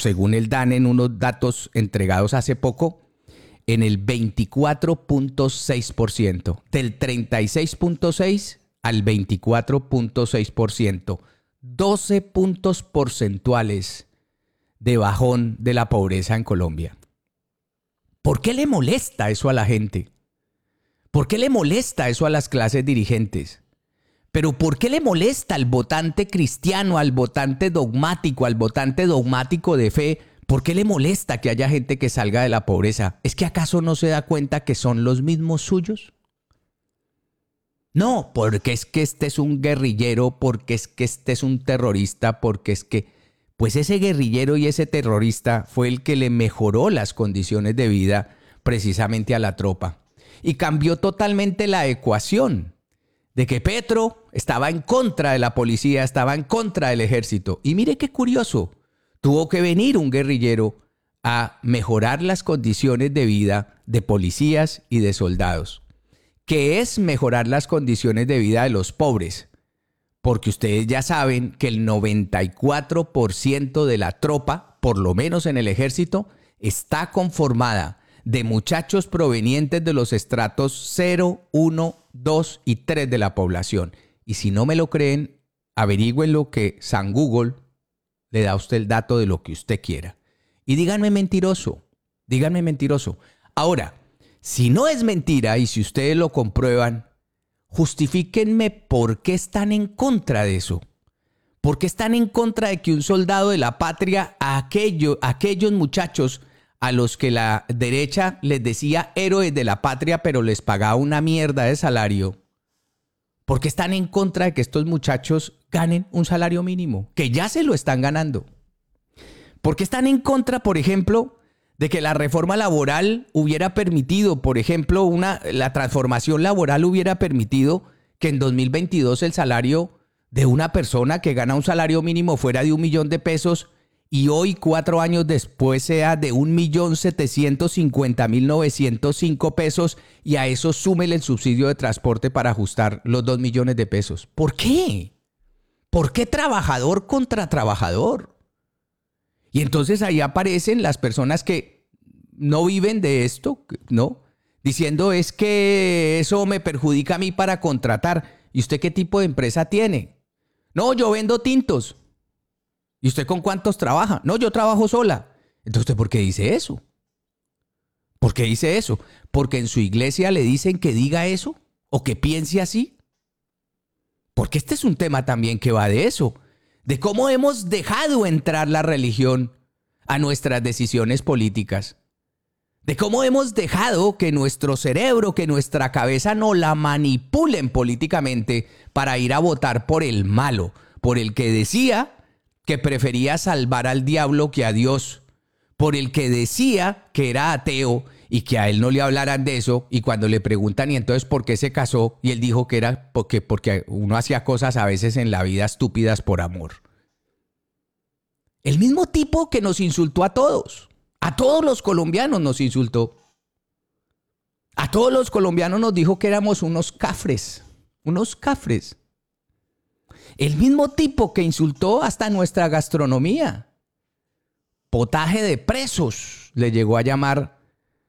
según el DANE en unos datos entregados hace poco, en el 24.6%, del 36.6% al 24.6%, 12 puntos porcentuales de bajón de la pobreza en Colombia. ¿Por qué le molesta eso a la gente? ¿Por qué le molesta eso a las clases dirigentes? Pero ¿por qué le molesta al votante cristiano, al votante dogmático de fe? ¿Por qué le molesta que haya gente que salga de la pobreza? ¿Es que acaso no se da cuenta que son los mismos suyos? No, porque es que este es un guerrillero, porque es que este es un terrorista, porque es que... Pues ese guerrillero y ese terrorista fue el que le mejoró las condiciones de vida precisamente a la tropa. Y cambió totalmente la ecuación de que Petro estaba en contra de la policía, estaba en contra del ejército. Y mire qué curioso, tuvo que venir un guerrillero a mejorar las condiciones de vida de policías y de soldados. ¿Qué es mejorar las condiciones de vida de los pobres? Porque ustedes ya saben que el 94% de la tropa, por lo menos en el ejército, está conformada de muchachos provenientes de los estratos 0, 1, 2 y 3 de la población. Y si no me lo creen, averigüen lo que San Google le da a usted el dato de lo que usted quiera. Y díganme mentiroso, díganme mentiroso. Ahora, si no es mentira y si ustedes lo comprueban, justifíquenme por qué están en contra de eso. ¿Por qué están en contra de que un soldado de la patria, aquellos muchachos a los que la derecha les decía héroes de la patria, pero les pagaba una mierda de salario? ¿Por qué están en contra de que estos muchachos ganen un salario mínimo? Que ya se lo están ganando. ¿Por qué están en contra, por ejemplo, de que la reforma laboral hubiera permitido, por ejemplo, la transformación laboral hubiera permitido que en 2022 el salario de una persona que gana un salario mínimo fuera de 1.000.000 de pesos y hoy, 4 años después, sea de 1.750.905 pesos y a eso súmele el subsidio de transporte para ajustar los 2 millones de pesos? ¿Por qué? ¿Por qué trabajador contra trabajador? Y entonces ahí aparecen las personas que no viven de esto, ¿no? Diciendo es que eso me perjudica a mí para contratar. ¿Y usted qué tipo de empresa tiene? No, yo vendo tintos. ¿Y usted con cuántos trabaja? No, yo trabajo sola. Entonces, ¿por qué dice eso? ¿Por qué dice eso? ¿Porque en su iglesia le dicen que diga eso? ¿O que piense así? Porque este es un tema también que va de eso. De cómo hemos dejado entrar la religión a nuestras decisiones políticas. De cómo hemos dejado que nuestro cerebro, que nuestra cabeza nos la manipulen políticamente para ir a votar por el malo, por el que decía que prefería salvar al diablo que a Dios, por el que decía que era ateo y que a él no le hablaran de eso, y cuando le preguntan y entonces por qué se casó, y él dijo que era porque uno hacía cosas a veces en la vida estúpidas por amor. El mismo tipo que nos insultó a todos los colombianos nos insultó. A todos los colombianos nos dijo que éramos unos cafres. El mismo tipo que insultó hasta nuestra gastronomía. Potaje de presos le llegó a llamar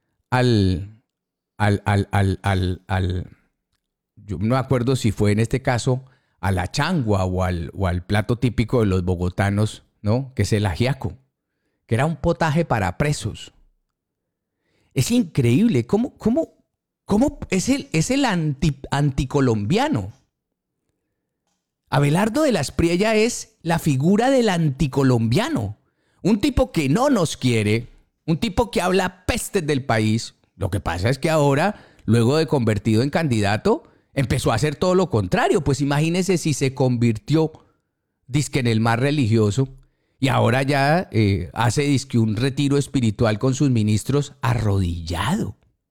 yo no me acuerdo si fue en este caso a la changua o al plato típico de los bogotanos, ¿no? Que es el ajiaco, que era un potaje para presos. Es increíble cómo es el anticolombiano. Abelardo de la Espriella es la figura del anticolombiano. Un tipo que no nos quiere, un tipo que habla pestes del país. Lo que pasa es que ahora, luego de convertido en candidato, empezó a hacer todo lo contrario. Pues imagínese si se convirtió, dizque en el más religioso, y ahora ya hace dizque un retiro espiritual con sus ministros arrodillado,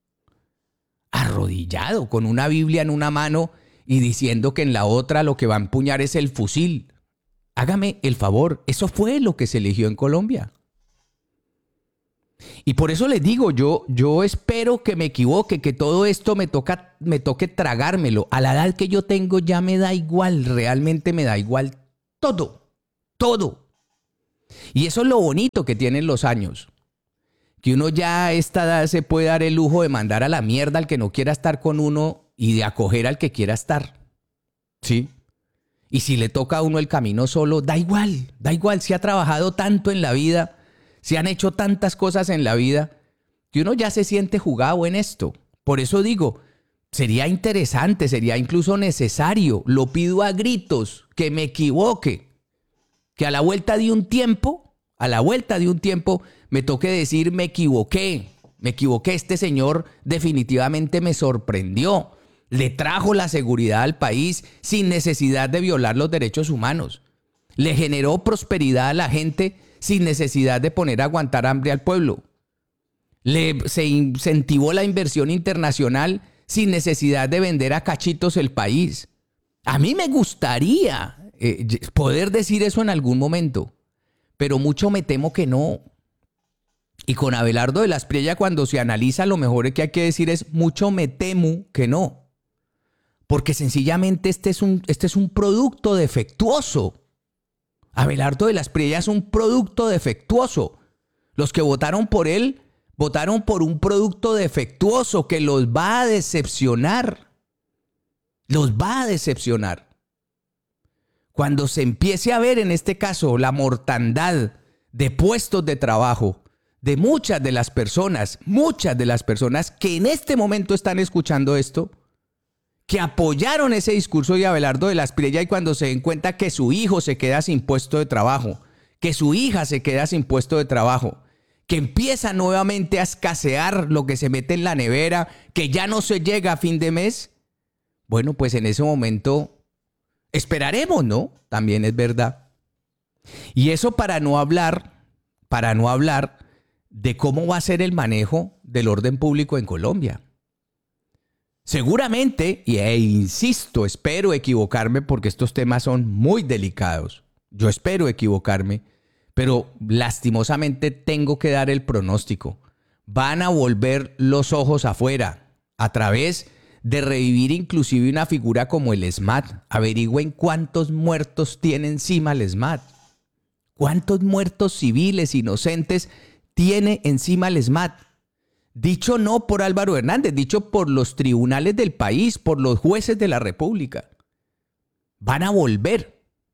con una Biblia en una mano y diciendo que en la otra lo que va a empuñar es el fusil. Hágame el favor, eso fue lo que se eligió en Colombia. Y por eso les digo, yo espero que me equivoque, que todo esto me toque tragármelo. A la edad que yo tengo ya me da igual, realmente me da igual todo. Y eso es lo bonito que tienen los años. Que uno ya a esta edad se puede dar el lujo de mandar a la mierda al que no quiera estar con uno y de acoger al que quiera estar. ¿Sí? Y si le toca a uno el camino solo, da igual. Si ha trabajado tanto en la vida, si han hecho tantas cosas en la vida, que uno ya se siente jugado en esto. Por eso digo, sería interesante, sería incluso necesario, lo pido a gritos, que me equivoque. Que a la vuelta de un tiempo, me toque decir, me equivoqué, este señor definitivamente me sorprendió. Le trajo la seguridad al país sin necesidad de violar los derechos humanos. Le generó prosperidad a la gente sin necesidad de poner a aguantar hambre al pueblo. Se incentivó la inversión internacional sin necesidad de vender a cachitos el país. A mí me gustaría poder decir eso en algún momento, pero mucho me temo que no. Y con Abelardo de la Espriella, cuando se analiza, lo mejor que hay que decir es mucho me temo que no. Porque sencillamente este es un producto defectuoso. Abelardo de la Espriella es un producto defectuoso. Los que votaron por él, votaron por un producto defectuoso que los va a decepcionar. Los va a decepcionar. Cuando se empiece a ver en este caso la mortandad de puestos de trabajo de muchas de las personas que en este momento están escuchando esto, que apoyaron ese discurso de Abelardo de la Espriella, y cuando se den cuenta que su hijo se queda sin puesto de trabajo, que su hija se queda sin puesto de trabajo, que empieza nuevamente a escasear lo que se mete en la nevera, que ya no se llega a fin de mes, bueno, pues en ese momento esperaremos, ¿no? También es verdad. Y eso para no hablar de cómo va a ser el manejo del orden público en Colombia. Seguramente, insisto, espero equivocarme porque estos temas son muy delicados. Yo espero equivocarme, pero lastimosamente tengo que dar el pronóstico. Van a volver los ojos afuera a través de revivir inclusive una figura como el ESMAD. Averigüen cuántos muertos tiene encima el ESMAD. ¿Cuántos muertos civiles inocentes tiene encima el ESMAD? Dicho no por Álvaro Hernández, dicho por los tribunales del país, por los jueces de la República. Van a volver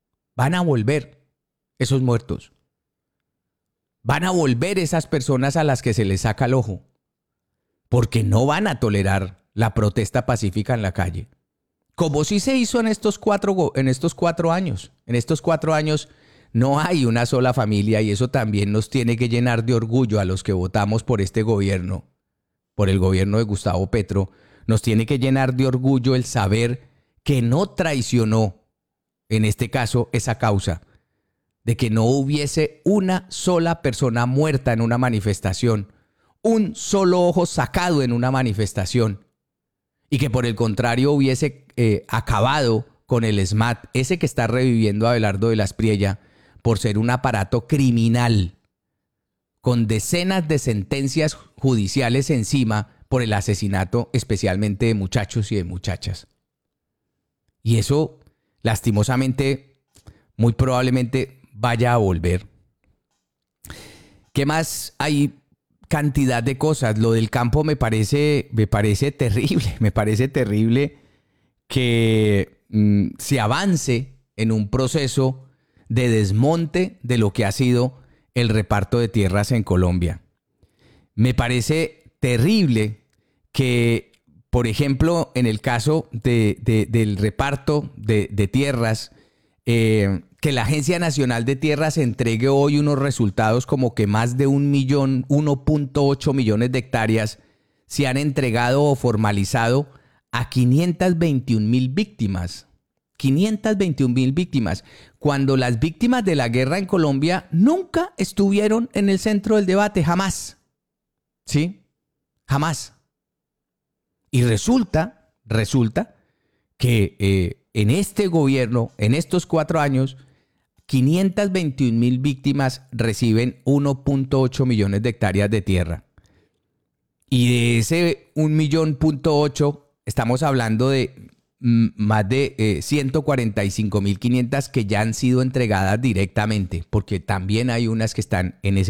esos muertos. Van a volver esas personas a las que se les saca el ojo, porque no van a tolerar la protesta pacífica en la calle. Como sí se hizo en estos 4 años. En estos 4 años no hay una sola familia, y eso también nos tiene que llenar de orgullo a los que votamos por este gobierno, por el gobierno de Gustavo Petro. Nos tiene que llenar de orgullo el saber que no traicionó, en este caso, esa causa, de que no hubiese una sola persona muerta en una manifestación, un solo ojo sacado en una manifestación, y que por el contrario hubiese acabado con el ESMAD, ese que está reviviendo a Abelardo de la Espriella, por ser un aparato criminal, con decenas de sentencias judiciales encima por el asesinato especialmente de muchachos y de muchachas. Y eso, lastimosamente, muy probablemente vaya a volver. ¿Qué más? Hay cantidad de cosas. Lo del campo me parece terrible que se avance en un proceso de desmonte de lo que ha sido el reparto de tierras en Colombia. Me parece terrible que, por ejemplo, en el caso del reparto de tierras, que la Agencia Nacional de Tierras entregue hoy unos resultados como que más de 1.8 millones de hectáreas se han entregado o formalizado a 521,000 víctimas. 521,000 víctimas, cuando las víctimas de la guerra en Colombia nunca estuvieron en el centro del debate, jamás. ¿Sí? Jamás. Y resulta que en este gobierno, en estos 4 años, 521,000 víctimas reciben 1.8 millones de hectáreas de tierra. Y de ese 1,8 millones, estamos hablando de más de 145.500 que ya han sido entregadas directamente, porque también hay unas que están en ese